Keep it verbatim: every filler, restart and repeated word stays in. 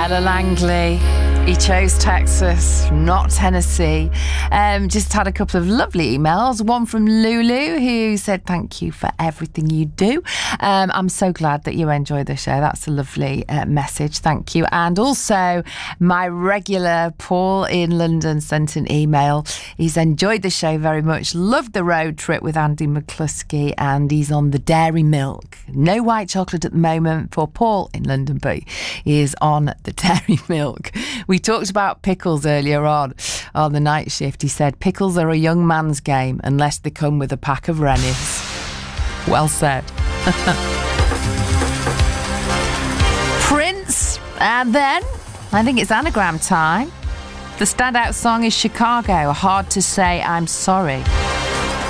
Ella Langley. He chose Texas, not Tennessee. Um, just had a couple of lovely emails. One from Lulu, who said, thank you for everything you do. Um, I'm so glad that you enjoy the show. That's a lovely uh, message. Thank you. And also, my regular Paul in London sent an email. He's enjoyed the show very much. Loved the road trip with Andy McCluskey, and he's on the dairy milk. No white chocolate at the moment for Paul in London, but he is on the dairy milk. We talked about pickles earlier on on the night shift. He said, pickles are a young man's game unless they come with a pack of Rennies. Well said. Prince. And then, I think it's anagram time. The standout song is Chicago, Hard to Say I'm Sorry.